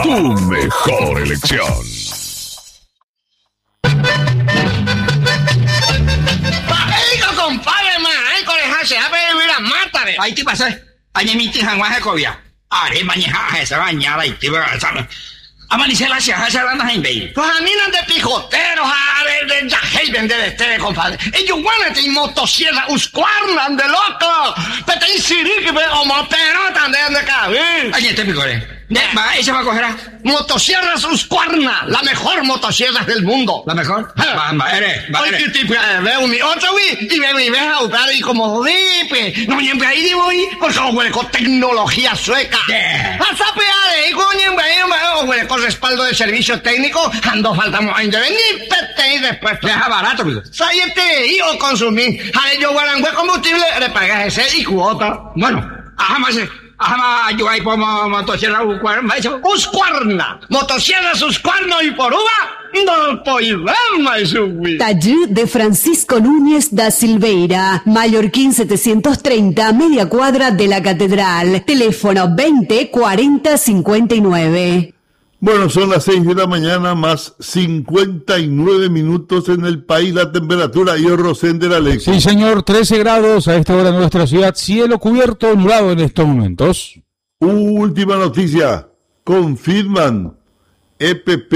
Tu mejor elección. Compadre, se va a vivir a mátare. Ahí te pasé. Añe mi tija en Guajacovia. Are mañana esa bañada y te va a saber. Amanecer la ciudad, esa banda en Bay. Pues a mí no de pijoteros, de Yahaven de este, compadre. Ellos van a motosierra, uscuarnan de loco. Pero te insirí que veo moperota de cabeza. Añe te picore. Va, esa va a coger. Motosierras Husqvarna, la mejor motosierra del mundo. ¿La mejor? Va, eres. Oye, qué tipo, veo mi otro, y me a usar y como dipe. No, siempre ahí digo, porque huele con tecnología sueca. Hasta peade, y coño, con respaldo de servicio técnico, ando faltamos a intervenir, pete y después. Deja barato, amigo. Sáyete, y o consumir. A ellos guardan combustible, le pagas ese y cuota. Bueno, ajá, yo ahí pongo motosierra Husqvarna, motosierras Husqvarna y por uva, no podemos subir. Taller de Francisco Núñez da Silveira, Mallorquín 730, media cuadra de la Catedral. Teléfono 20 40 59. Bueno, son las 6 de la mañana más 59 minutos en el país. La temperatura, yo Rosender Alexis. Sí, señor, 13 grados a esta hora en nuestra ciudad. Cielo cubierto, nublado en estos momentos. Última noticia. Confirman EPP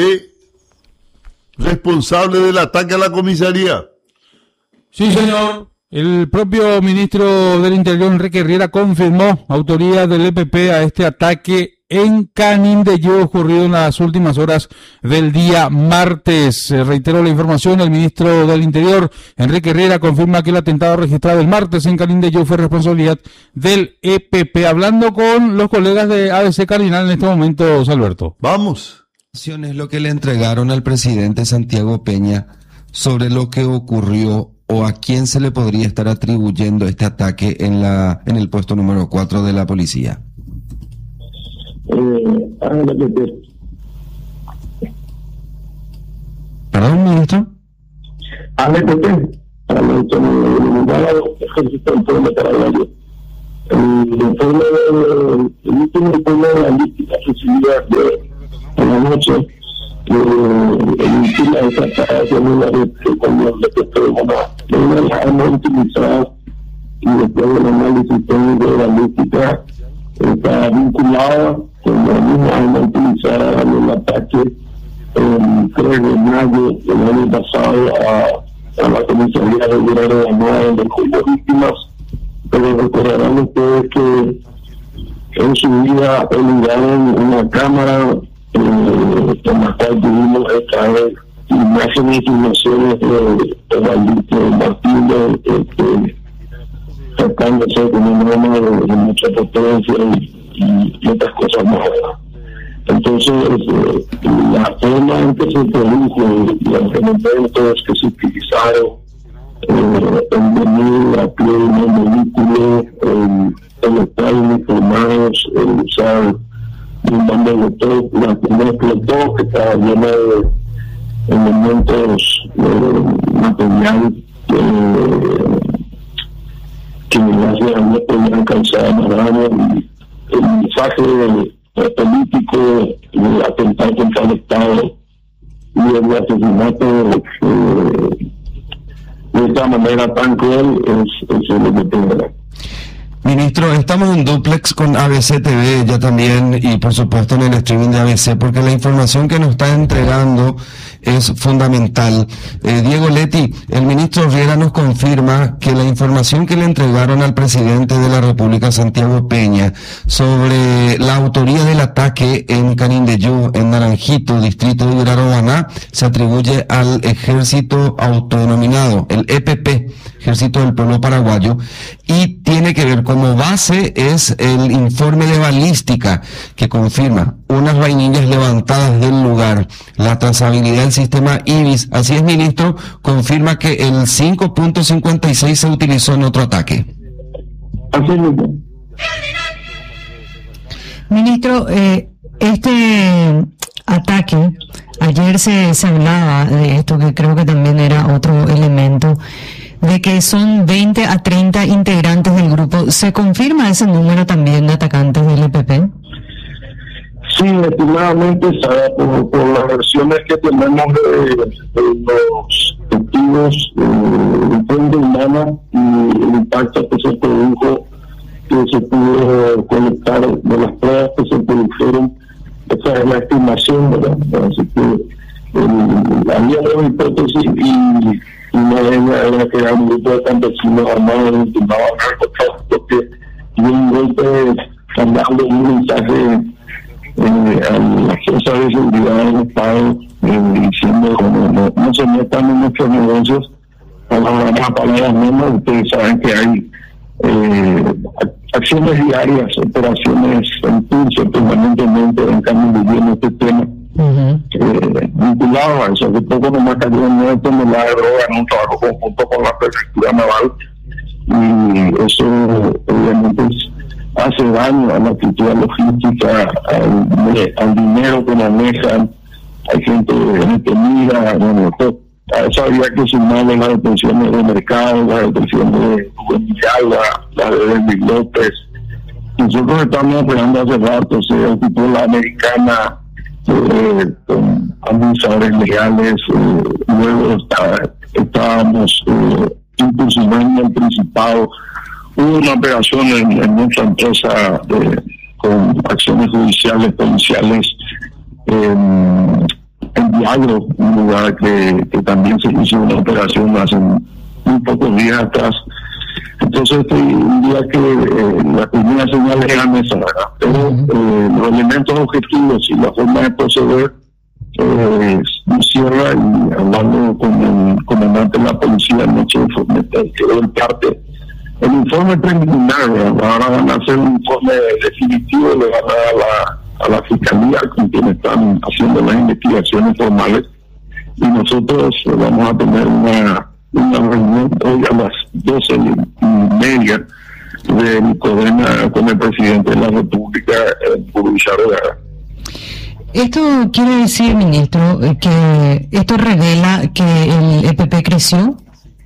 responsable del ataque a la comisaría. Sí, señor. El propio ministro del Interior, Enrique Riera, confirmó autoría del EPP a este ataque en Canindeyú, ocurrido en las últimas horas del día martes. Reitero la información, el ministro del Interior, Enrique Riera, confirma que el atentado registrado el martes en Canindeyú fue responsabilidad del EPP. Hablando con los colegas de ABC Cardinal en este momento, Alberto. Vamos. Es lo que le entregaron al presidente Santiago Peña sobre lo que ocurrió o a quién se le podría estar atribuyendo este ataque en el puesto número 4 de la policía. ¿Perdón, ministro? ANPP, Ejército del Pueblo Paraguayo. El último informe de la lística recibida de la noche, el último de esta cuando la hemos utilizado y después del análisis técnico de la lística está vinculada con la misma arma utilizada en el ataque el 3 de mayo del año pasado a la comisaría de Guerrero de Amaya, donde hubo víctimas, pero recordarán ustedes que en su vida eliminaron una cámara en la cual tuvimos extraer imágenes y nociones de Martínez tratándose con un arma de mucha potencia y otras cosas más. Entonces, la forma en que se produjo y los elementos que se utilizaron en venir a pie de un vehículo, en estar uniformados, en usar un bando de todo, la primera explotó que estaba llena de elementos material que gracias a Dios podían alcanzar más grande el mensaje político, el atentado contra el Estado y el asesinato de esta manera tan cruel es lo que tengo. Ministro, estamos en duplex con ABC TV ya también y por supuesto en el streaming de ABC porque la información que nos está entregando es fundamental. Diego Leti, el ministro Riera nos confirma que la información que le entregaron al presidente de la República, Santiago Peña, sobre la autoría del ataque en Canindeyú, en Naranjito, distrito de Guerrero, se atribuye al ejército autodenominado, el EPP, Ejército del Pueblo Paraguayo, y tiene que ver como base es el informe de balística que confirma unas vainillas levantadas del lugar, la trazabilidad del sistema IBIS. Así es, ministro, confirma que el 5.56 se utilizó en otro ataque. Así mismo. Ministro, este ataque, ayer se hablaba de esto, que creo que también era otro elemento, de que son 20 a 30 integrantes del grupo. ¿Se confirma ese número también de atacantes del EPP? Sí, estimadamente, por las versiones que tenemos de los testigos de fuente humana y el impacto que se produjo, que se pudo colectar de las pruebas que se produjeron, esa es la estimación, ¿verdad? Así que había una hipótesis y una de ellas era que era un grupo de campesinos armados intentaban narcotráfico que dio un golpe mandando un mensaje a las fuerzas de seguridad del Estado diciendo no se metan en nuestros negocios, palabras menos. Ustedes saben que hay acciones diarias, operaciones en curso permanentemente en cambio viviendo este tema vinculado a eso. Hace poco nomás cayeron 9 toneladas de droga en un trabajo conjunto con la prefectura naval y eso obviamente hace daño a la actividad logística, al dinero que manejan. Hay gente detenida, bueno, a eso habría que sumarle las detenciones de Mercado, las detenciones de Hugo Villalba, las de David López. Nosotros estamos operando hace rato, se ocupó la Americana con administradores legales, luego estábamos incursionando en el Principado. Hubo una operación en nuestra empresa con acciones judiciales, policiales, en Diagro, un lugar que también se hizo una operación hace muy pocos días atrás. Entonces, un día que la primera señal era esa, ¿verdad? Pero los elementos objetivos y la forma de proceder nos cierra, y hablando con el comandante de la policía anoche, quedó en parte el informe preliminar, ¿verdad? Ahora van a hacer un informe definitivo, le van a dar a la fiscalía con quienes están haciendo las investigaciones formales, y nosotros vamos a tener una reunión hoy a las 12:30 de Nicodena con el presidente de la República, Burguillardo Gara. Esto quiere decir, ministro, que esto revela que el EPP creció.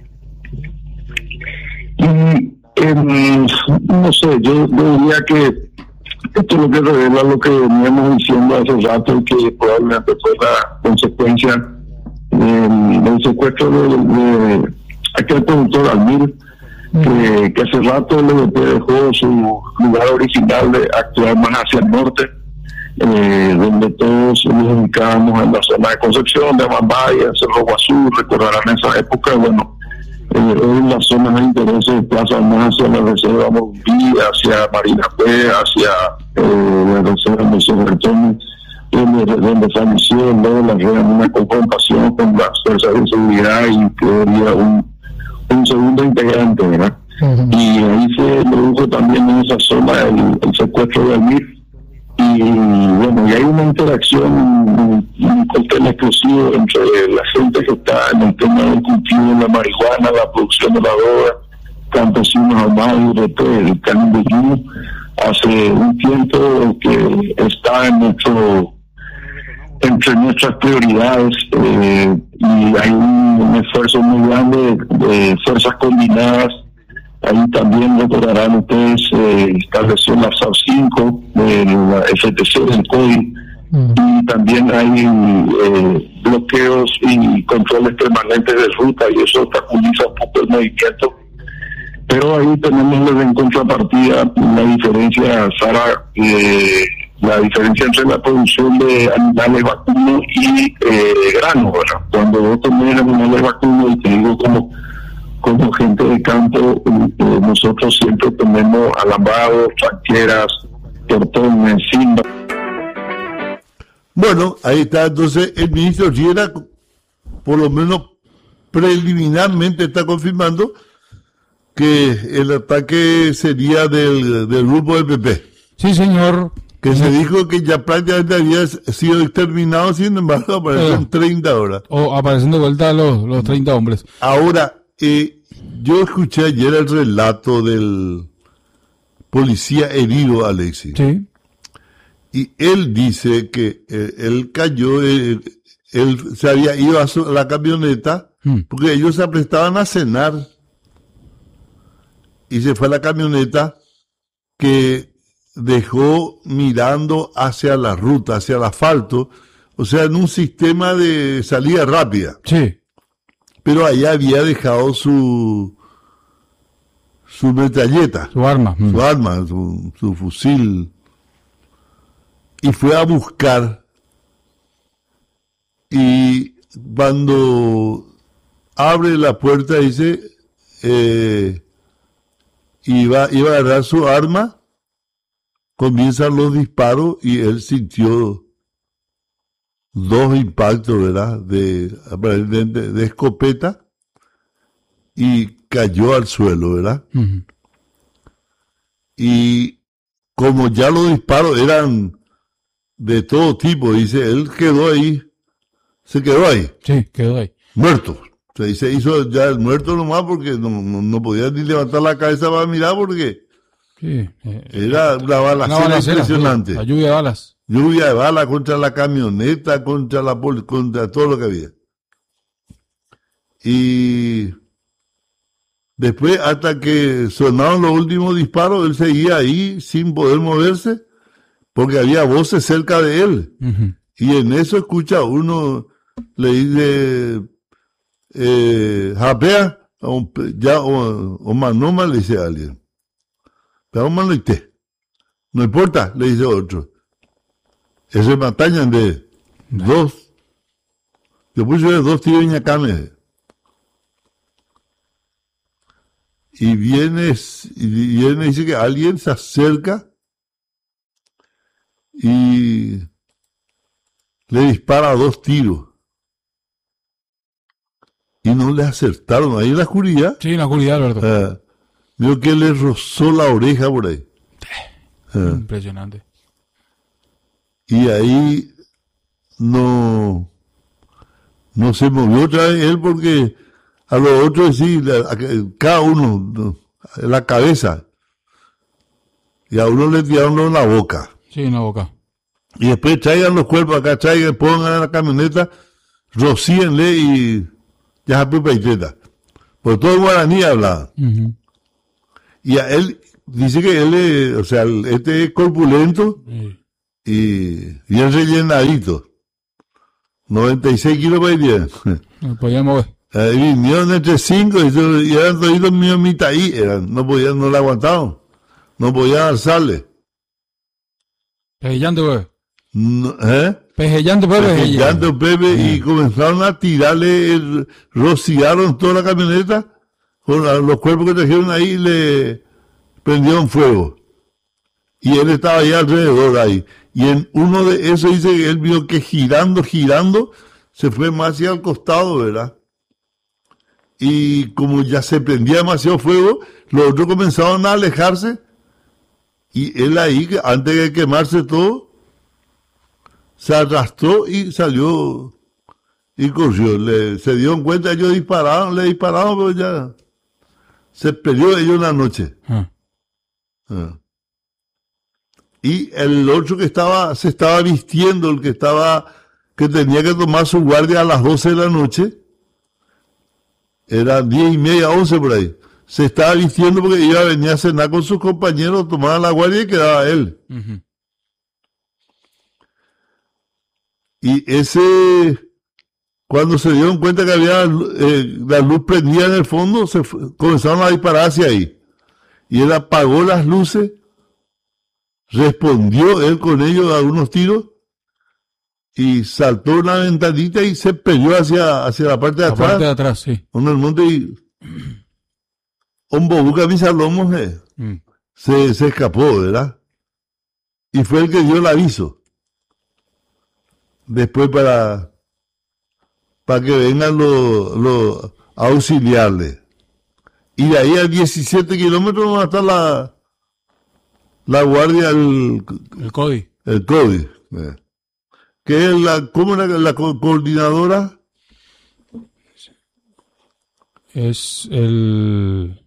No sé, yo diría que esto es lo que revela lo que veníamos diciendo hace rato, que probablemente fue la consecuencia del secuestro de aquel productor Almir, que hace rato el EPP dejó su lugar original de actuar más hacia el norte, donde todos nos ubicábamos en la zona de Concepción, de Mambaya, Cerro Guazú. Recordarán esa época. Bueno, hoy las zonas de interés se desplazan más hacia la reserva Morumbí, hacia Marinapé, hacia la reserva Mesón Bertoni, donde falleció luego la guerra en una confrontación con las fuerzas de seguridad y que había un segundo integrante, ¿verdad? Y ahí se produjo también en esa zona el secuestro de Almir. Y bueno, y hay una interacción, un cóctel exclusivo entre la gente que está en el tema del cultivo de la marihuana, la producción de la droga, campesinos armados y el Canin de Yuno, hace un tiempo que está entre nuestras prioridades, y hay un esfuerzo muy grande de fuerzas combinadas. Ahí también recordarán ustedes, estableció la SAP-5, la FTC del CODI, y también hay bloqueos y controles permanentes de ruta, y eso obstaculiza un poco el movimiento. Pero ahí tenemos en contrapartida la diferencia, Sara, la diferencia entre la producción de animales vacunos y grano, ¿verdad? Cuando vos tomás animales vacunos, y te digo como gente de campo, nosotros siempre tenemos alambrados, tranqueras, portones, cintas. Bueno, ahí está. Entonces el ministro Riera, por lo menos preliminarmente, está confirmando que el ataque sería del grupo del PP. Sí, señor. Que se dijo que ya prácticamente había sido exterminado, sin embargo aparecen 30 horas. O aparecen de vuelta los 30 hombres. Ahora, yo escuché ayer el relato del policía herido, Alexis. Sí. Y él dice que él cayó, él se había ido a la camioneta, porque ellos se aprestaban a cenar. Y se fue a la camioneta, que dejó mirando hacia la ruta, hacia el asfalto, o sea, en un sistema de salida rápida. Sí. Pero allá había dejado su metralleta, Su arma. su fusil, y fue a buscar, y cuando abre la puerta dice, iba a agarrar su arma, comienzan los disparos y él sintió 2 impactos, ¿verdad? De escopeta, y cayó al suelo, ¿verdad? Uh-huh. Y como ya los disparos eran de todo tipo, dice, él se quedó ahí. Sí, quedó ahí. Muerto. Se hizo ya el muerto nomás porque no podía ni levantar la cabeza para mirar porque sí, era una balacera impresionante. La lluvia de balas. Lluvia de balas contra la camioneta, contra todo lo que había. Y después, hasta que sonaron los últimos disparos, él seguía ahí sin poder moverse porque había voces cerca de él. Uh-huh. Y en eso escucha uno, le dice, japea, o manoma, le dice a alguien. Pero no importa, le dice otro. Ese matañan de 2. Después de 2 tiros en Ñacame. Y viene y dice que alguien se acerca y le dispara 2 tiros. Y no le acertaron. Ahí en la oscuridad. Sí, en la oscuridad, Alberto. Vio que le rozó la oreja por ahí. Impresionante. Y ahí no se movió otra vez él porque a los otros sí, cada uno en la cabeza. Y a uno le tiraron en la boca. Sí, en la boca. Y después traigan los cuerpos acá, pongan en la camioneta, rocíenle y ya se peiteta. Porque todo en guaraní hablaba. Uh-huh. Y a él, dice que él, este es corpulento y bien rellenadito. 96 kilos para ir. No podía mover. Vinieron entre 5 y eran toditos míos mitad ahí, no le aguantaban. No podían alzarle. Pejellando, Pepe. Pejellando, Pepe, y comenzaron a tirarle, rociaron toda la camioneta, con los cuerpos que trajeron ahí, le prendieron fuego. Y él estaba ahí alrededor ahí. Y en uno de esos dice que él vio que girando, se fue más hacia el costado, ¿verdad? Y como ya se prendía demasiado fuego, los otros comenzaron a alejarse. Y él ahí, antes de quemarse todo, se arrastró y salió y corrió. Se dieron cuenta, ellos le dispararon, pero ya se perdió ellos una noche. Y el otro que se estaba vistiendo, que tenía que tomar su guardia a las 12 de la noche, eran 10:30, 11 por ahí. Se estaba vistiendo porque iba a venir a cenar con sus compañeros, tomaban la guardia y quedaba él. Uh-huh. Y cuando se dieron cuenta que había la luz prendida en el fondo, comenzaron a disparar hacia ahí. Y él apagó las luces, respondió él con ellos a unos tiros, y saltó una ventanita y se peleó hacia la parte de atrás. La parte de atrás, sí. En el monte y un bobuca misalomos se escapó, ¿verdad? Y fue el que dio el aviso. Después para que vengan los auxiliares. Y de ahí a 17 kilómetros va a estar la guardia, el CODI. El CODI. Que es ¿cómo era la coordinadora? Es el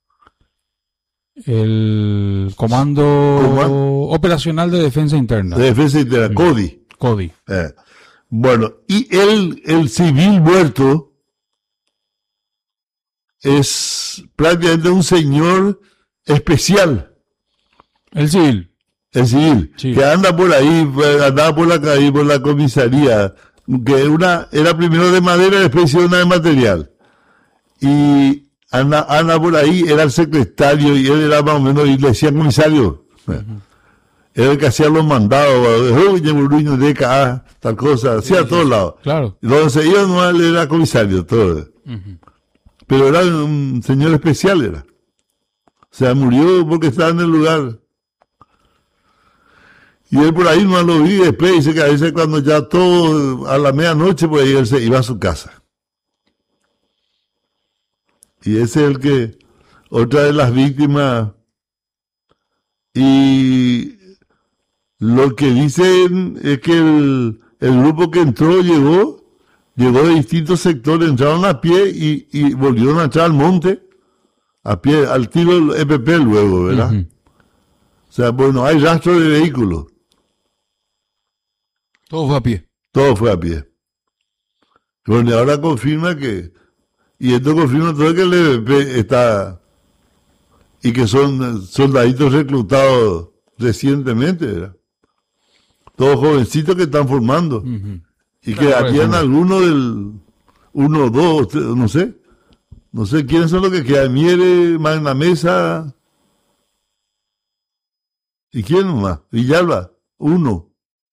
Comando Operacional de Defensa Interna. De Defensa Interna, CODI. CODI. Bueno, y el civil muerto es prácticamente un señor especial. El civil. el civil, Sí. que anda por ahí, andaba por la calle, por la comisaría, que una era primero de madera, después hicieron una de material. Y anda por ahí, era el secretario, y él era más o menos, y le decían comisario. Era el que hacía los mandados, tal cosa, hacía a todos lados. Claro. Y donde se iba, no, él era comisario, todo. Pero era un señor especial, era. O sea, murió porque estaba en el lugar. Y él por ahí no lo vi, después dice que a veces cuando ya todo, a la medianoche, pues ahí él se iba a su casa. Y ese es el que, otra de las víctimas, y lo que dicen es que el grupo que entró llegó de distintos sectores, entraron a pie y volvieron a entrar al monte, a pie, al tiro del EPP luego, ¿verdad? O sea, bueno, hay rastro de vehículos. Todo fue a pie. Todo fue a pie. Bueno, y ahora confirma que, y esto confirma todo que el EPP está, y que son soldaditos reclutados recientemente, ¿verdad? Todos jovencitos que están formando. Y que harían algunos del 1 o 2, no sé. No sé quiénes son los que quedan. Miere, Magna Mesa. ¿Y quién más? Villalba, 1.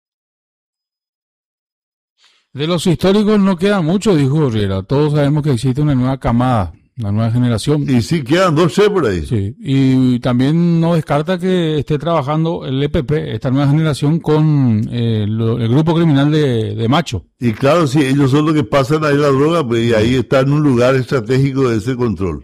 De los históricos no queda mucho, dijo Riera. Todos sabemos que existe una nueva camada, una nueva generación. Y sí, quedan 2 por ahí. Sí, y también no descarta que esté trabajando el EPP, esta nueva generación, con el grupo criminal de Macho. Y claro, sí, ellos son los que pasan ahí la droga, pues, y ahí está en un lugar estratégico de ese control.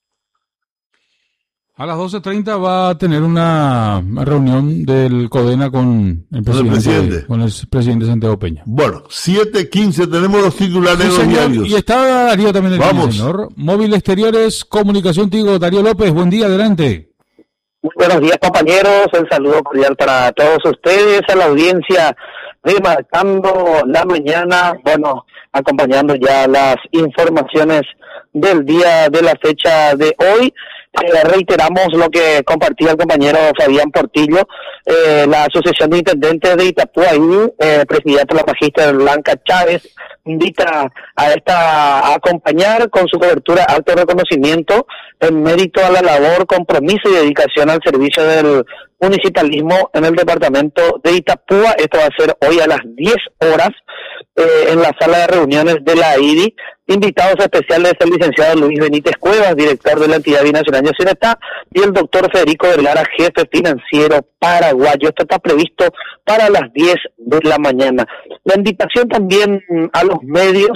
A las 12:30 va a tener una reunión del CODENA con el presidente Santiago Peña. Bueno, 7:15, tenemos los titulares de los señor, diarios. y está Darío también. Vamos. Señor. Móvil Exteriores, Comunicación Tigo, Darío López, buen día, adelante. Muy buenos días, compañeros. Un saludo cordial para todos ustedes, a la audiencia de Marcando la Mañana. Bueno, acompañando ya las informaciones del día de la fecha de hoy. Reiteramos lo que compartía el compañero Fabián Portillo. La Asociación de Intendentes de Itapuaí, presidida por la magíster Blanca Chávez, invita a acompañar con su cobertura alto reconocimiento en mérito a la labor, compromiso y dedicación al servicio del municipalismo en el departamento de Itapúa. Esto va a ser hoy a las 10 horas en la sala de reuniones de la IDI. Invitados especiales el licenciado Luis Benítez Cuevas, director de la entidad binacional Yacyretá, y el doctor Federico Vergara, jefe financiero paraguayo. Esto está previsto para las 10 de la mañana. La invitación también a los medios.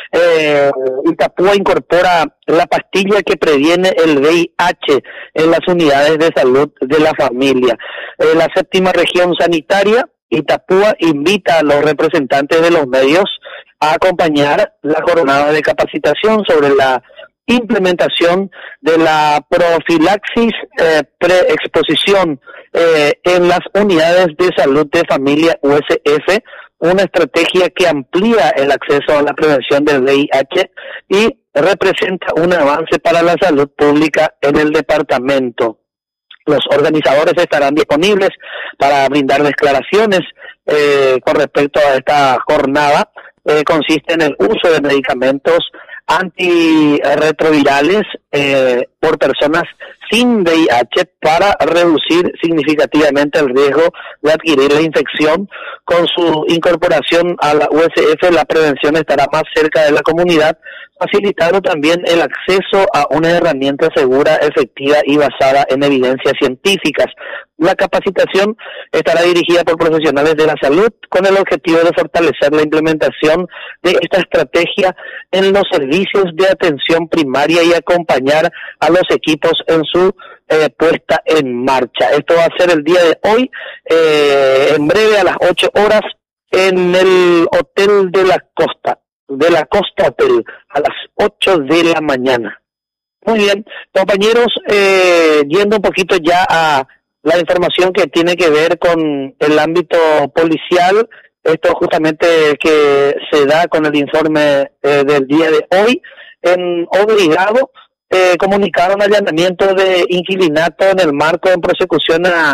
Itapúa incorpora la pastilla que previene el VIH en las unidades de salud de la familia. La séptima región sanitaria, Itapúa, invita a los representantes de los medios a acompañar la jornada de capacitación sobre la implementación de la profilaxis preexposición en las unidades de salud de familia USF, una estrategia que amplía el acceso a la prevención del VIH y representa un avance para la salud pública en el departamento. Los organizadores estarán disponibles para brindar declaraciones con respecto a esta jornada. Consiste en el uso de medicamentos antirretrovirales por personas sin VIH para reducir significativamente el riesgo de adquirir la infección. Con su incorporación a la USF, la prevención estará más cerca de la comunidad, facilitando también el acceso a una herramienta segura, efectiva y basada en evidencias científicas. La capacitación estará dirigida por profesionales de la salud con el objetivo de fortalecer la implementación de esta estrategia en los servicios de atención primaria y acompañar a los equipos en su puesta en marcha. Esto va a ser el día de hoy, en breve a las 8 horas en el Hotel de la Costa Hotel, a las 8 de la mañana. Muy bien, compañeros, yendo un poquito ya a la información que tiene que ver con el ámbito policial, esto justamente que se da con el informe del día de hoy. En Obligado comunicaron allanamiento de inquilinato en el marco en prosecución a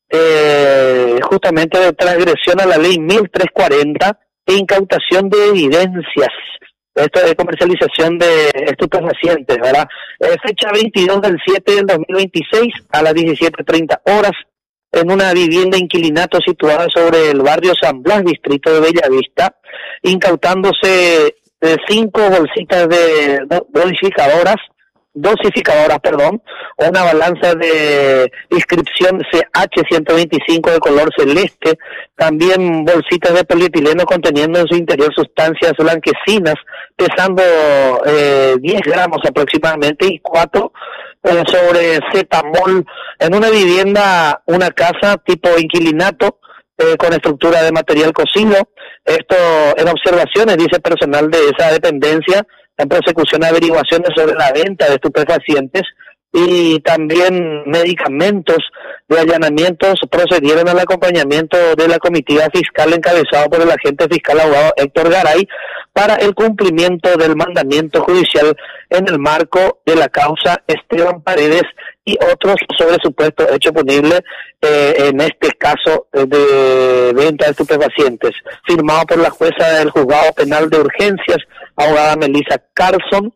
justamente de transgresión a la ley 1340 e incautación de evidencias. Esto de comercialización de estupefacientes, ¿verdad? Fecha 22 del 7 del 2026 a las 17:30 horas en una vivienda inquilinato situada sobre el barrio San Blas, distrito de Bellavista, incautándose 5 bolsitas de dosificadoras, una balanza de inscripción CH125 de color celeste, también bolsitas de polietileno conteniendo en su interior sustancias blanquecinas, pesando 10 gramos aproximadamente, y 4 sobre cetamol, en una vivienda, una casa tipo inquilinato, con estructura de material cocido. Esto en observaciones, dice personal de esa dependencia, en persecución de averiguaciones sobre la venta de estupefacientes y también medicamentos de allanamientos, procedieron al acompañamiento de la comitiva fiscal encabezado por el agente fiscal abogado Héctor Garay para el cumplimiento del mandamiento judicial en el marco de la causa Esteban Paredes y otros sobre supuesto hecho punible, en este caso de venta de estupefacientes, firmado por la jueza del juzgado penal de urgencias, abogada Melissa Carlson.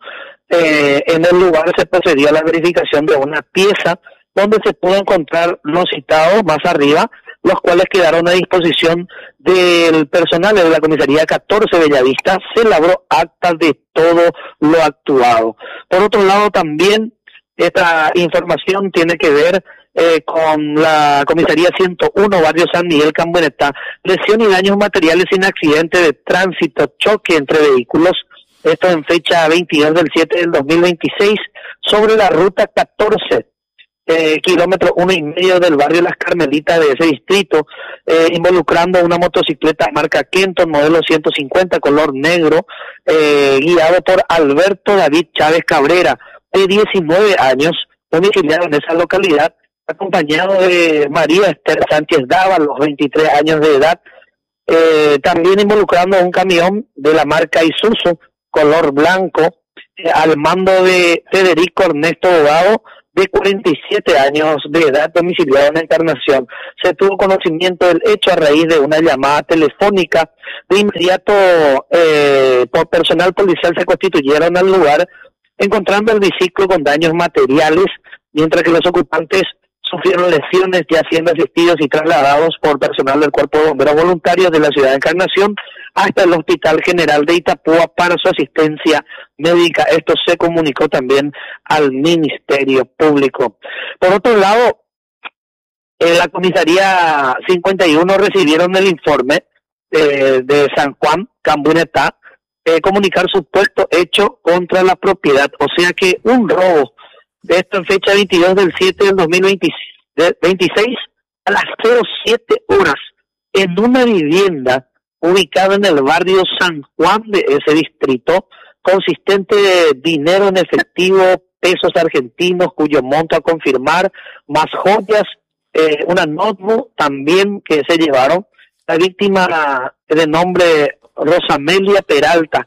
En el lugar se procedió a la verificación de una pieza donde se pudo encontrar los citados más arriba, los cuales quedaron a disposición del personal de la comisaría 14 Bellavista. Se elaboró acta de todo lo actuado. Por otro lado, también esta información tiene que ver con la comisaría 101, barrio San Miguel, Cambuenetá. Lesión y daños materiales sin accidente de tránsito, choque entre vehículos. Esto en fecha 22 del 7 del 2026, sobre la ruta 14, kilómetro 1,5 del barrio Las Carmelitas de ese distrito, involucrando una motocicleta marca Kenton, modelo 150, color negro, guiado por Alberto David Chávez Cabrera, de 19 años, domiciliado en esa localidad, acompañado de María Esther Sánchez Dávalos, 23 años de edad, también involucrando un camión de la marca Isuzu, color blanco, al mando de Federico Ernesto Bogado, de 47 años de edad, domiciliado en la Encarnación. Se tuvo conocimiento del hecho a raíz de una llamada telefónica. De inmediato, por personal policial se constituyeron al lugar, encontrando el biciclo con daños materiales, mientras que los ocupantes sufrieron lesiones, ya siendo asistidos y trasladados por personal del Cuerpo de Bomberos Voluntarios de la ciudad de Encarnación hasta el Hospital General de Itapúa para su asistencia médica. Esto se comunicó también al Ministerio Público. Por otro lado, en la comisaría 51 recibieron el informe de San Juan, Cambuenetá, comunicar supuesto hecho contra la propiedad, o sea que un robo. De esto en fecha 22 del 7 del 2026 a las 07 horas en una vivienda ubicada en el barrio San Juan de ese distrito, consistente de dinero en efectivo, pesos argentinos cuyo monto a confirmar, más joyas, una notebook también que se llevaron. La víctima de nombre Rosamelia Peralta,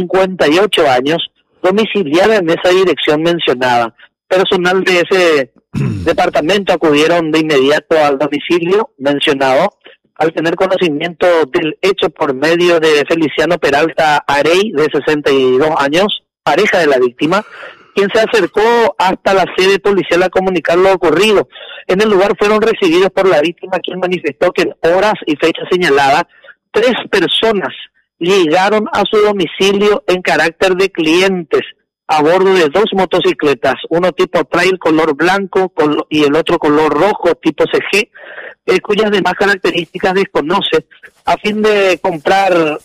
58 años, domiciliada en esa dirección mencionada. Personal de ese departamento acudieron de inmediato al domicilio mencionado al tener conocimiento del hecho por medio de Feliciano Peralta Arey, de 62 años, pareja de la víctima, quien se acercó hasta la sede policial a comunicar lo ocurrido. En el lugar fueron recibidos por la víctima, quien manifestó que en horas y fecha señalada 3 personas llegaron a su domicilio en carácter de clientes a bordo de 2 motocicletas, uno tipo trail color blanco y el otro color rojo tipo CG, cuyas demás características desconoce, a fin de comprar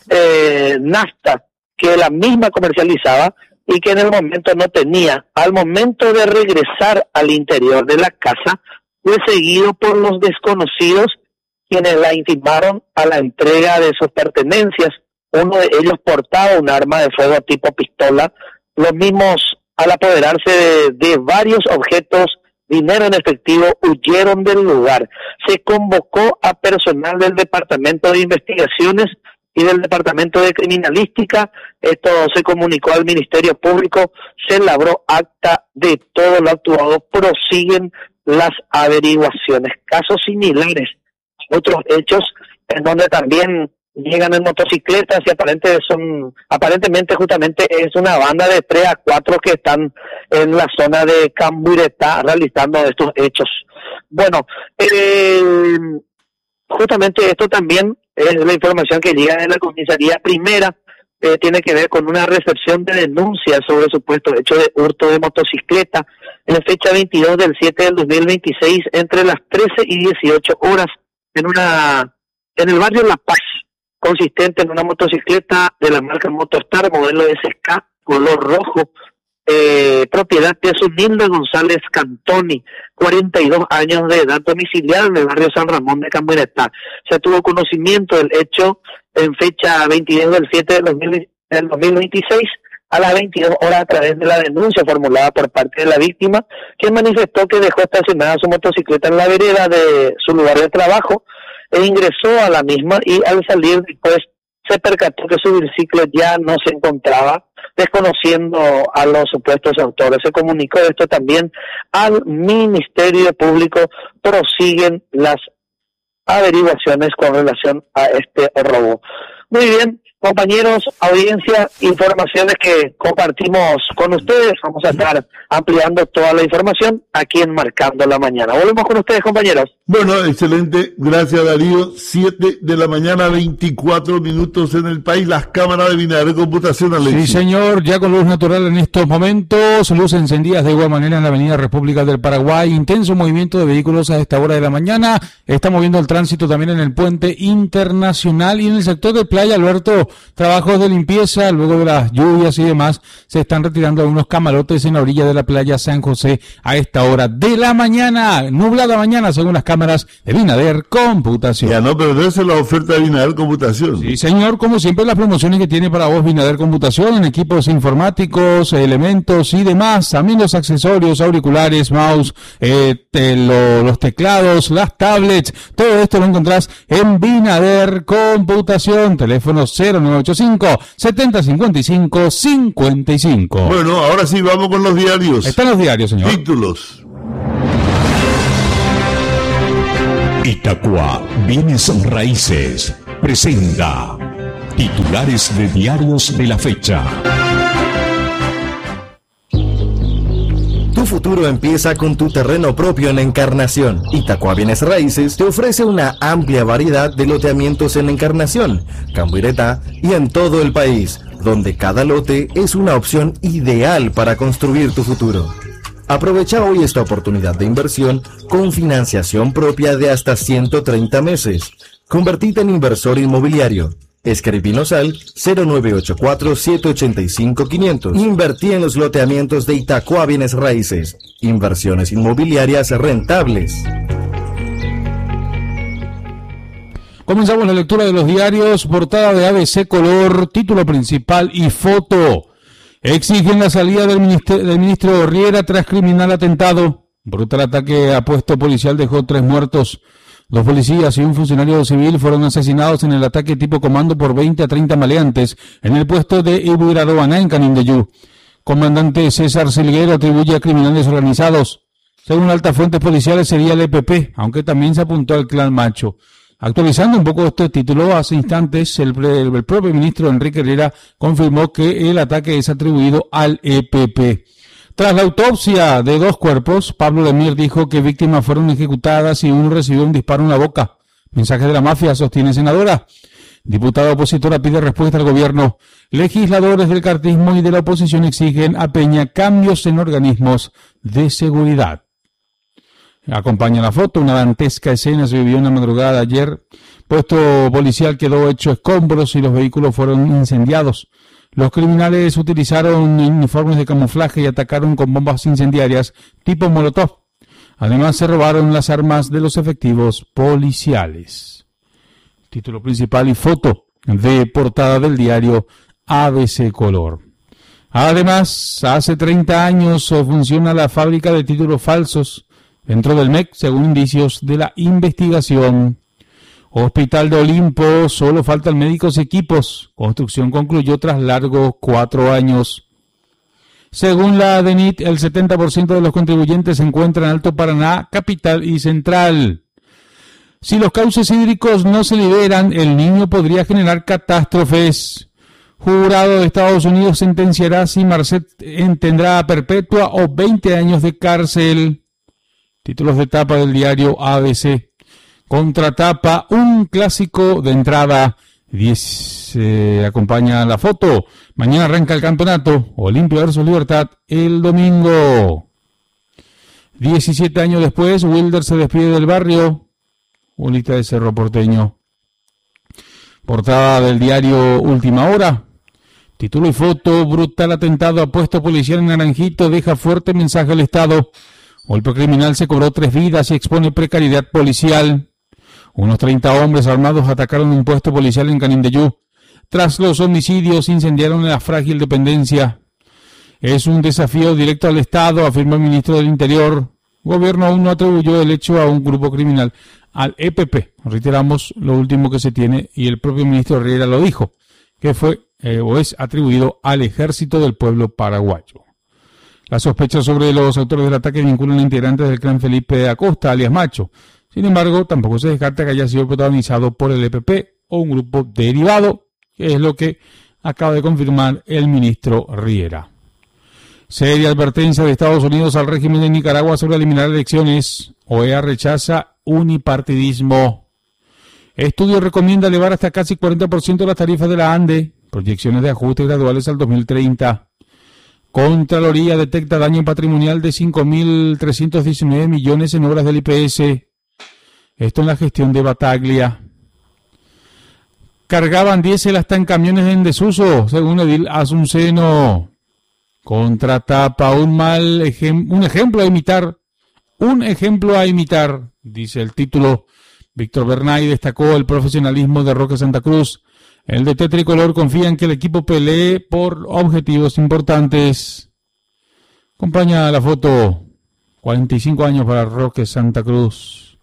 nafta que la misma comercializaba y que en el momento no tenía. Al momento de regresar al interior de la casa, fue seguido por los desconocidos, quienes la intimaron a la entrega de sus pertenencias. Uno de ellos portaba un arma de fuego tipo pistola. Los mismos, al apoderarse de varios objetos, dinero en efectivo, huyeron del lugar. Se convocó a personal del Departamento de Investigaciones y del Departamento de Criminalística. Esto se comunicó al Ministerio Público, se elaboró acta de todo lo actuado. Prosiguen las averiguaciones. Casos similares, otros hechos en donde también llegan en motocicletas y aparentemente justamente es una banda de 3 a 4 que están en la zona de Camburetá realizando estos hechos. Bueno, justamente esto también es la información que llega de la comisaría primera, tiene que ver con una recepción de denuncias sobre supuesto hecho de hurto de motocicleta en la fecha 22 del 7 del 2026 entre las 13 y 18 horas en el barrio La Paz, consistente en una motocicleta de la marca Motostar, modelo SK, color rojo, propiedad de Sunilda González Cantoni, 42 años de edad, domiciliada en el barrio San Ramón de Camburetá. Se tuvo conocimiento del hecho en fecha 22 del 7 del 2026 a las 22 horas a través de la denuncia formulada por parte de la víctima, quien manifestó que dejó estacionada su motocicleta en la vereda de su lugar de trabajo e ingresó a la misma, y al salir después se percató que su biciclo ya no se encontraba, desconociendo a los supuestos autores. Se comunicó esto también al Ministerio Público. Prosiguen las averiguaciones con relación a este robo. Muy bien, compañeros, audiencia, informaciones que compartimos con ustedes. Vamos a estar ampliando toda la información aquí en Marcando la Mañana. Volvemos con ustedes, compañeros. Bueno, excelente. Gracias, Darío. 7 de la mañana, 24 minutos en el país. Las cámaras de Binader Computación, Alexis. Sí, señor. Ya con luz natural en estos momentos. Luz encendidas de igual manera en la avenida República del Paraguay. Intenso movimiento de vehículos a esta hora de la mañana. Está moviendo el tránsito también en el puente internacional y en el sector de Playa Alberto. Trabajos de limpieza, luego de las lluvias y demás, se están retirando algunos camarotes en la orilla de la playa San José a esta hora de la mañana. Nublada mañana, según las cámaras de Binader Computación. Ya no perderse la oferta de Binader Computación. Sí, señor, como siempre, las promociones que tiene para vos Binader Computación en equipos informáticos, elementos y demás. También los accesorios, auriculares, mouse, los teclados, las tablets. Todo esto lo encontrás en Binader Computación. Teléfono 0985-7055-55. Bueno, ahora sí, vamos con los diarios. Están los diarios, señor. Títulos. Itacua Bienes Raíces presenta titulares de diarios de la fecha. Tu futuro empieza con tu terreno propio en Encarnación. Itacua Bienes Raíces te ofrece una amplia variedad de loteamientos en Encarnación, Camburetá y en todo el país, donde cada lote es una opción ideal para construir tu futuro. Aprovecha hoy esta oportunidad de inversión con financiación propia de hasta 130 meses. Convertite en inversor inmobiliario. Escribinos al 0984-785-500. Invertí en los loteamientos de Itacua Bienes Raíces. Inversiones inmobiliarias rentables. Comenzamos la lectura de los diarios. Portada de ABC Color, título principal y foto. Exigen la salida del ministro Riera tras criminal atentado. Brutal ataque a puesto policial dejó 3 muertos. 2 policías y un funcionario civil fueron asesinados en el ataque tipo comando por 20 a 30 maleantes en el puesto de Iburaroaná en Canindeyú. Comandante César Silguero atribuye a criminales organizados. Según altas fuentes policiales sería el EPP, aunque también se apuntó al clan Macho. Actualizando un poco este título, hace instantes el propio ministro Enrique Riera confirmó que el ataque es atribuido al EPP. Tras la autopsia de 2 cuerpos, Pablo Lemir dijo que víctimas fueron ejecutadas y uno recibió un disparo en la boca. Mensaje de la mafia, sostiene senadora. Diputada opositora pide respuesta al gobierno. Legisladores del cartismo y de la oposición exigen a Peña cambios en organismos de seguridad. Acompaña la foto, una dantesca escena se vivió en la madrugada de ayer. Puesto policial quedó hecho escombros y los vehículos fueron incendiados. Los criminales utilizaron uniformes de camuflaje y atacaron con bombas incendiarias tipo Molotov. Además se robaron las armas de los efectivos policiales. Título principal y foto de portada del diario ABC Color. Además, hace 30 años funciona la fábrica de títulos falsos dentro del MEC, según indicios de la investigación. Hospital de Olimpo, solo faltan médicos y equipos. Construcción concluyó tras largos 4 años. Según la DENIT, el 70% de los contribuyentes se encuentran en Alto Paraná, Capital y Central. Si los cauces hídricos no se liberan, el Niño podría generar catástrofes. Jurado de Estados Unidos sentenciará si Marcet tendrá perpetua o 20 años de cárcel. Títulos de tapa del diario ABC. Contratapa, un clásico de entrada. 10 acompaña la foto. Mañana arranca el campeonato. Olimpia versus Libertad el domingo. 17 años después, Wilder se despide del barrio. Bolita de Cerro Porteño. Portada del diario Última Hora. Título y foto. Brutal atentado a puesto policial en Naranjito. Deja fuerte mensaje al Estado. Golpe criminal se cobró 3 vidas y expone precariedad policial. Unos 30 hombres armados atacaron un puesto policial en Canindeyú. Tras los homicidios incendiaron la frágil dependencia. Es un desafío directo al Estado, afirmó el ministro del Interior. Gobierno aún no atribuyó el hecho a un grupo criminal, al EPP. Reiteramos lo último que se tiene y el propio ministro Riera lo dijo, que fue o es atribuido al Ejército del Pueblo Paraguayo. Las sospechas sobre los autores del ataque vinculan a integrantes del clan Felipe de Acosta, alias Macho. Sin embargo, tampoco se descarta que haya sido protagonizado por el EPP o un grupo derivado, que es lo que acaba de confirmar el ministro Riera. Seria advertencia de Estados Unidos al régimen de Nicaragua sobre eliminar elecciones. OEA rechaza unipartidismo. Estudio recomienda elevar hasta casi 40% las tarifas de la ANDE. Proyecciones de ajustes graduales al 2030. Contraloría detecta daño patrimonial de 5.319 millones en obras del IPS. Esto en la gestión de Bataglia. Cargaban diésel hasta en camiones en desuso, según Edil Asunceno. Contratapa, un ejemplo a imitar, dice el título. Víctor Bernay destacó el profesionalismo de Roque Santa Cruz. El DT tricolor confía en que el equipo pelee por objetivos importantes. Acompaña la foto. 45 años para Roque Santa Cruz.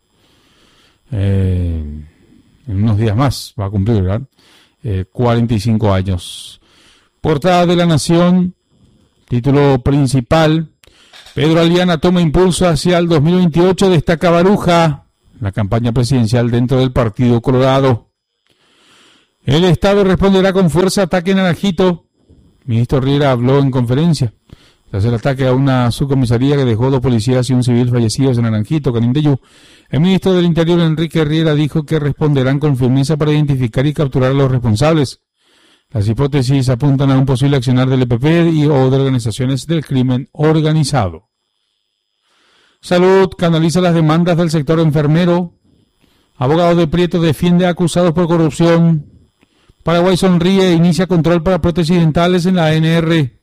En unos días más va a cumplir, ¿verdad? 45 años. Portada de La Nación. Título principal. Pedro Aliana toma impulso hacia el 2028. Destaca Baruja. La campaña presidencial dentro del Partido Colorado. El Estado responderá con fuerza a ataque en Naranjito. Ministro Riera habló en conferencia. Tras el ataque a una subcomisaría que dejó 2 policías y un civil fallecidos en Naranjito, Canindeyú, el ministro del Interior, Enrique Riera, dijo que responderán con firmeza para identificar y capturar a los responsables. Las hipótesis apuntan a un posible accionar del EPP o de organizaciones del crimen organizado. Salud canaliza las demandas del sector enfermero. Abogado de Prieto defiende a acusados por corrupción. Paraguay sonríe e inicia control para prótesis dentales en la ANR.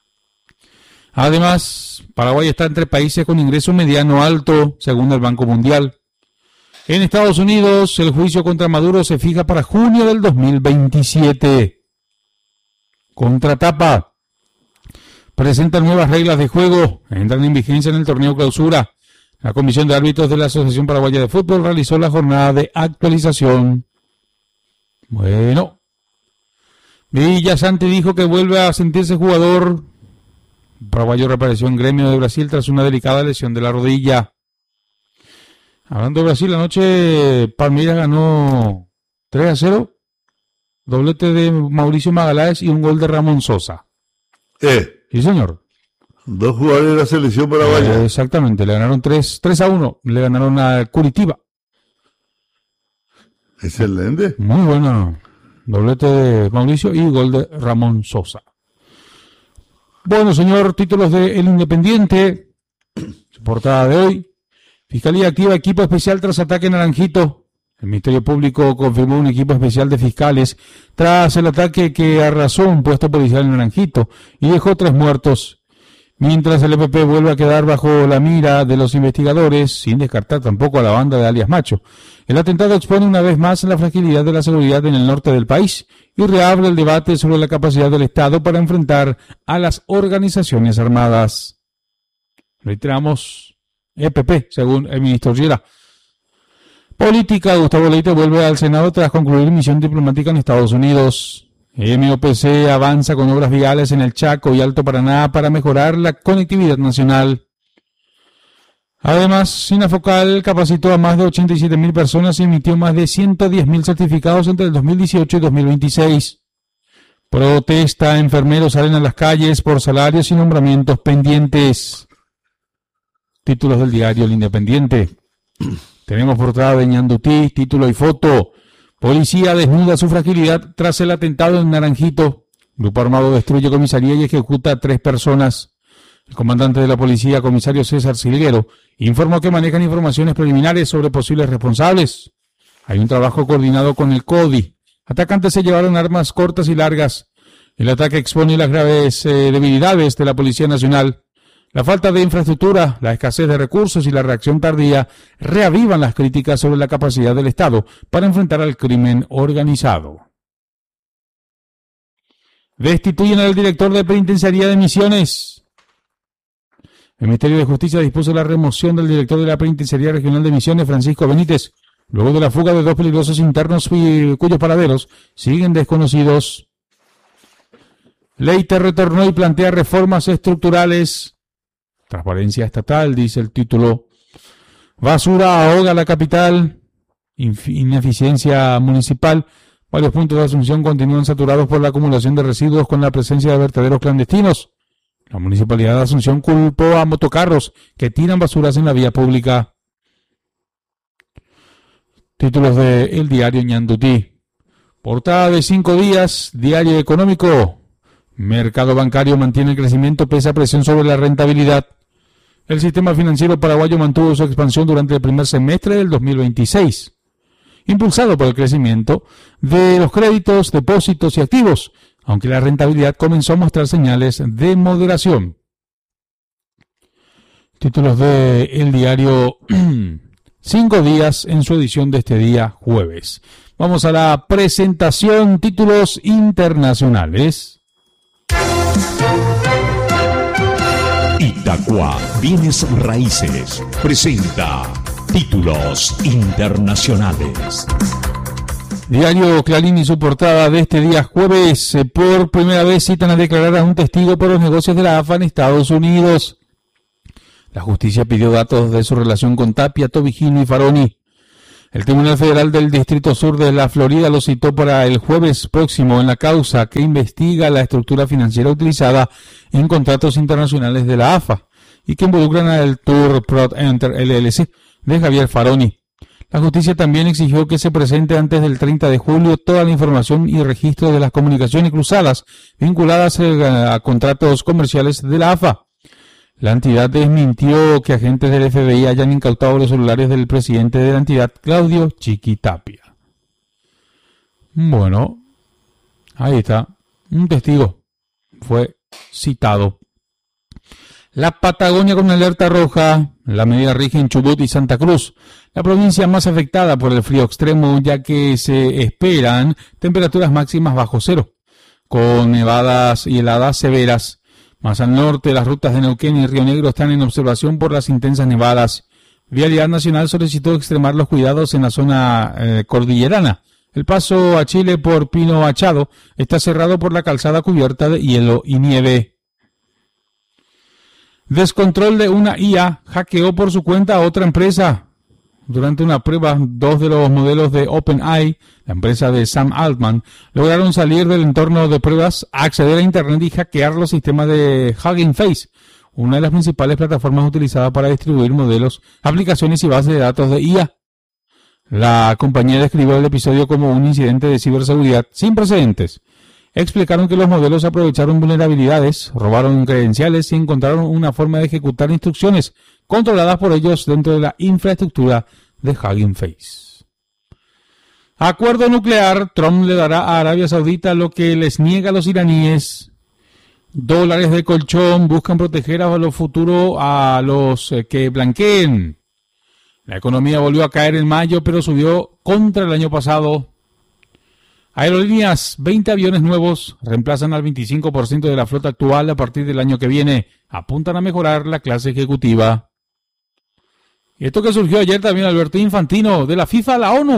Además, Paraguay está entre países con ingreso mediano alto, según el Banco Mundial. En Estados Unidos, el juicio contra Maduro se fija para junio del 2027. Contratapa. Presentan nuevas reglas de juego. Entran en vigencia en el torneo clausura. La Comisión de Árbitros de la Asociación Paraguaya de Fútbol realizó la jornada de actualización. Bueno. Villa Santi dijo que vuelve a sentirse jugador. Paraguayo reapareció en Gremio de Brasil tras una delicada lesión de la rodilla. Hablando de Brasil, anoche Palmeiras ganó 3-0. Doblete de Mauricio Magaláes y un gol de Ramón Sosa. Sí, señor. 2 jugadores de la selección paraguaya. Exactamente, le ganaron 3-1. Le ganaron a Curitiba. Excelente. Muy bueno. Doblete de Mauricio y gol de Ramón Sosa. Bueno, señor, títulos de El Independiente. Portada de hoy. Fiscalía activa equipo especial tras ataque en Naranjito. El Ministerio Público confirmó un equipo especial de fiscales tras el ataque que arrasó un puesto policial en Naranjito y dejó 3 muertos. Mientras el EPP vuelve a quedar bajo la mira de los investigadores, sin descartar tampoco a la banda de alias Macho. El atentado expone una vez más la fragilidad de la seguridad en el norte del país y reabre el debate sobre la capacidad del Estado para enfrentar a las organizaciones armadas. Reiteramos, EPP, según el ministro Riera. Política, Gustavo Leite vuelve al Senado tras concluir misión diplomática en Estados Unidos. MOPC avanza con obras viales en el Chaco y Alto Paraná para mejorar la conectividad nacional. Además, Sinafocal capacitó a más de 87.000 personas y emitió más de 110.000 certificados entre el 2018 y 2026. Protesta, enfermeros salen a las calles por salarios y nombramientos pendientes. Títulos del diario El Independiente. Tenemos portada de Ñandutí, título y foto. Policía desnuda su fragilidad tras el atentado en Naranjito. Grupo armado destruye comisaría y ejecuta a 3 personas. El comandante de la policía, comisario César Silguero, informó que manejan informaciones preliminares sobre posibles responsables. Hay un trabajo coordinado con el CODI. Atacantes se llevaron armas cortas y largas. El ataque expone las graves debilidades de la Policía Nacional. La falta de infraestructura, la escasez de recursos y la reacción tardía reavivan las críticas sobre la capacidad del Estado para enfrentar al crimen organizado. Destituyen al director de Penitenciaría de Misiones. El Ministerio de Justicia dispuso la remoción del director de la Penitenciaría Regional de Misiones, Francisco Benítez, luego de la fuga de 2 peligrosos internos cuyos paraderos siguen desconocidos. Leite retornó y plantea reformas estructurales. Transparencia estatal, dice el título. Basura ahoga la capital. Ineficiencia municipal. Varios puntos de Asunción continúan saturados por la acumulación de residuos con la presencia de vertederos clandestinos. La Municipalidad de Asunción culpó a motocarros que tiran basuras en la vía pública. Títulos de El Diario Ñandutí. Portada de 5 días, Diario Económico. Mercado bancario mantiene el crecimiento pese a presión sobre la rentabilidad. El sistema financiero paraguayo mantuvo su expansión durante el primer semestre del 2026, impulsado por el crecimiento de los créditos, depósitos y activos, aunque la rentabilidad comenzó a mostrar señales de moderación. Títulos de El Diario 5 días en su edición de este día jueves. Vamos a la presentación, títulos internacionales. Itacua Bienes Raíces presenta títulos internacionales. Diario Clarín y su portada de este día jueves. Por primera vez citan a declarar a un testigo por los negocios de la AFA en Estados Unidos. La justicia pidió datos de su relación con Tapia, Tobigino y Faroni. El Tribunal Federal del Distrito Sur de la Florida lo citó para el jueves próximo en la causa que investiga la estructura financiera utilizada en contratos internacionales de la AFA y que involucran al Tour Prod Enter LLC de Javier Faroni. La justicia también exigió que se presente antes del 30 de julio toda la información y registro de las comunicaciones cruzadas vinculadas a contratos comerciales de la AFA. La entidad desmintió que agentes del FBI hayan incautado los celulares del presidente de la entidad, Claudio Chiqui Tapia. Bueno, ahí está. Un testigo fue citado. La Patagonia con alerta roja. La medida rige en Chubut y Santa Cruz, la provincia más afectada por el frío extremo, ya que se esperan temperaturas máximas bajo cero, con nevadas y heladas severas. Más al norte, las rutas de Neuquén y Río Negro están en observación por las intensas nevadas. Vialidad Nacional solicitó extremar los cuidados en la zona cordillerana. El paso a Chile por Pino Achado está cerrado por la calzada cubierta de hielo y nieve. Descontrol de una IA hackeó por su cuenta a otra empresa. Durante una prueba, 2 de los modelos de OpenAI, la empresa de Sam Altman, lograron salir del entorno de pruebas, acceder a Internet y hackear los sistemas de Hugging Face, una de las principales plataformas utilizadas para distribuir modelos, aplicaciones y bases de datos de IA. La compañía describió el episodio como un incidente de ciberseguridad sin precedentes. Explicaron que los modelos aprovecharon vulnerabilidades, robaron credenciales y encontraron una forma de ejecutar instrucciones controladas por ellos dentro de la infraestructura de Hugging Face. Acuerdo nuclear. Trump le dará a Arabia Saudita lo que les niega a los iraníes. Dólares de colchón. Buscan proteger a los futuros a los que blanqueen. La economía volvió a caer en mayo, pero subió contra el año pasado. Aerolíneas, 20 aviones nuevos reemplazan al 25% de la flota actual a partir del año que viene. Apuntan a mejorar la clase ejecutiva. Y esto que surgió ayer también, Alberto Infantino, de la FIFA a la ONU.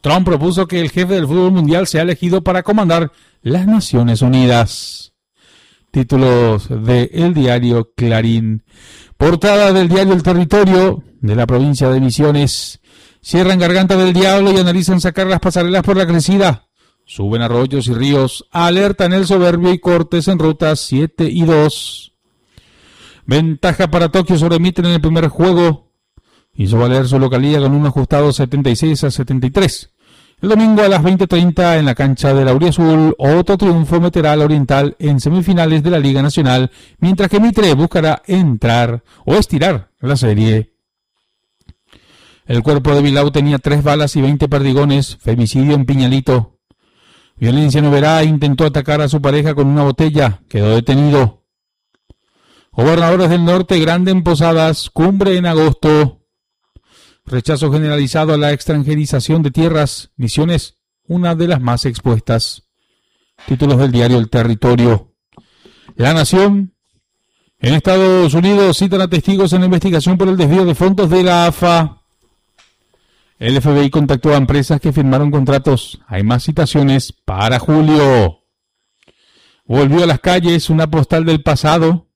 Trump propuso que el jefe del fútbol mundial sea elegido para comandar las Naciones Unidas. Títulos de el diario Clarín. Portada del diario El Territorio de la provincia de Misiones. Cierran Garganta del Diablo y analizan sacar las pasarelas por la crecida. Suben arroyos y ríos. Alertan el soberbio y cortes en rutas 7 y 2. Ventaja para Tokio sobre Mitre en el primer juego. Hizo valer su localía con un ajustado 76-73. El domingo a las 20:30 en la cancha de la Auriazul, otro triunfo meterá al Oriental en semifinales de la Liga Nacional, mientras que Mitre buscará entrar o estirar la serie. El cuerpo de Bilbao tenía 3 balas y 20 perdigones, femicidio en Piñalito. Violencia en Oberá, intentó atacar a su pareja con una botella, quedó detenido. Gobernadores del Norte, Grande en Posadas, cumbre en agosto. Rechazo generalizado a la extranjerización de tierras, Misiones, una de las más expuestas. Títulos del diario El Territorio. La Nación. En Estados Unidos citan a testigos en la investigación por el desvío de fondos de la AFA. El FBI contactó a empresas que firmaron contratos. Hay más citaciones para julio. Volvió a las calles, una postal del pasado.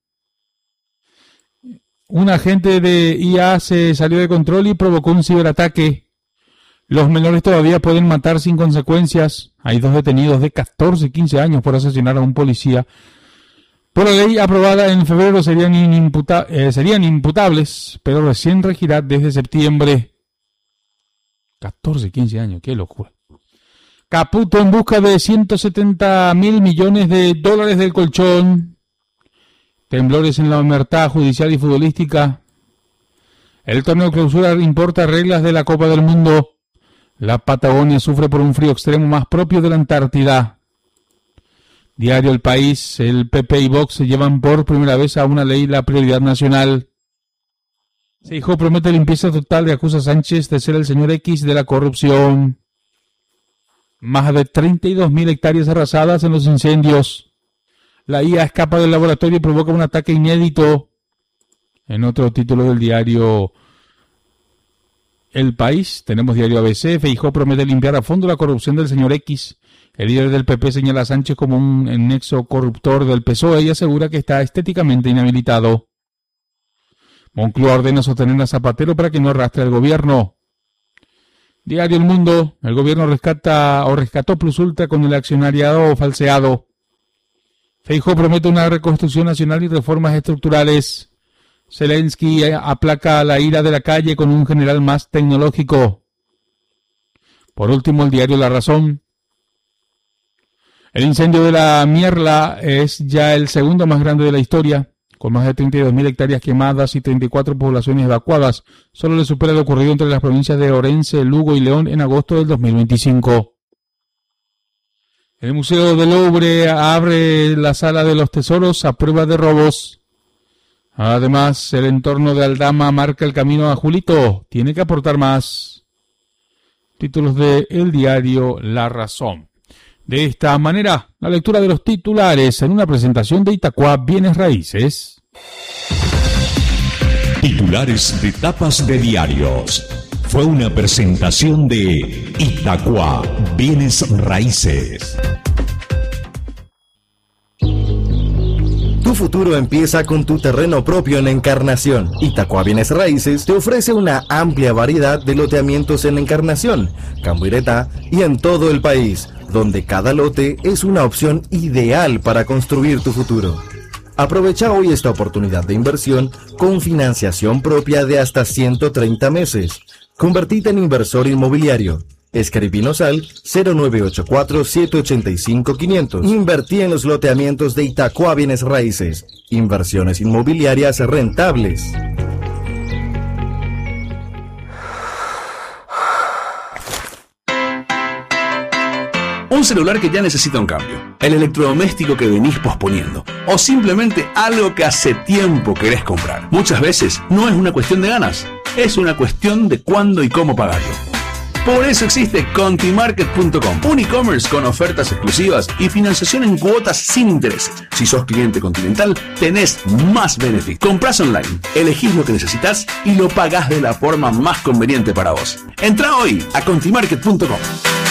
Un agente de IA se salió de control y provocó un ciberataque. Los menores todavía pueden matar sin consecuencias. Hay 2 detenidos de 14 y 15 años por asesinar a un policía. Por la ley aprobada en febrero serían imputables, pero recién regirá desde septiembre. 14 y 15 años, qué locura. Caputo en busca de 170.000 millones de dólares del colchón. Temblores en la omertá judicial y futbolística. El torneo clausura importa reglas de la Copa del Mundo. La Patagonia sufre por un frío extremo más propio de la Antártida. Diario El País. El PP y Vox se llevan por primera vez a una ley la prioridad nacional. Seijóo promete limpieza total y acusa a Sánchez de ser el señor X de la corrupción. Más de 32.000 hectáreas arrasadas en los incendios. La IA escapa del laboratorio y provoca un ataque inédito. En otro título del diario El País, tenemos diario ABC. Feijóo promete limpiar a fondo la corrupción del señor X. El líder del PP señala a Sánchez como un nexo corruptor del PSOE y asegura que está estéticamente inhabilitado. Moncloa ordena sostener a Zapatero para que no arrastre al gobierno. Diario El Mundo. El gobierno rescató Plus Ultra con el accionariado falseado. Feijóo promete una reconstrucción nacional y reformas estructurales. Zelensky aplaca la ira de la calle con un general más tecnológico. Por último, el diario La Razón. El incendio de la Mierla es ya el segundo más grande de la historia, con más de 32.000 hectáreas quemadas y 34 poblaciones evacuadas. Solo le supera lo ocurrido entre las provincias de Orense, Lugo y León en agosto del 2025. El Museo del Louvre abre la Sala de los Tesoros a prueba de robos. Además, el entorno de Aldama marca el camino a Julito. Tiene que aportar más. Títulos de el diario La Razón. De esta manera, la lectura de los titulares en una presentación de Itacua Bienes Raíces. Titulares de tapas de diarios. Fue una presentación de Itacua Bienes Raíces. Tu futuro empieza con tu terreno propio en Encarnación. Itacua Bienes Raíces te ofrece una amplia variedad de loteamientos en Encarnación, Cambuireta y en todo el país, donde cada lote es una opción ideal para construir tu futuro. Aprovecha hoy esta oportunidad de inversión con financiación propia de hasta 130 meses. Convertite en inversor inmobiliario. Escribinos al 0984-785-500. Invertí en los loteamientos de Itacua Bienes Raíces. Inversiones inmobiliarias rentables. Un celular que ya necesita un cambio. El electrodoméstico que venís posponiendo. O simplemente algo que hace tiempo querés comprar. Muchas veces no es una cuestión de ganas. Es una cuestión de cuándo y cómo pagarlo. Por eso existe Contimarket.com, un e-commerce con ofertas exclusivas y financiación en cuotas sin interés. Si sos cliente Continental, tenés más beneficios. Comprás online, elegís lo que necesitas y lo pagás de la forma más conveniente para vos. Entrá hoy a Contimarket.com.